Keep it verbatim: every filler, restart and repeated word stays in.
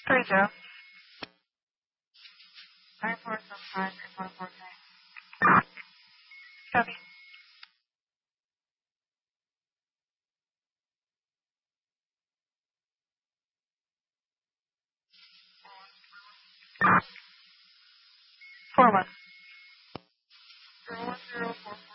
Three zero. Nine four seven five three four four nine. Copy. Four one. Zero one zero four four.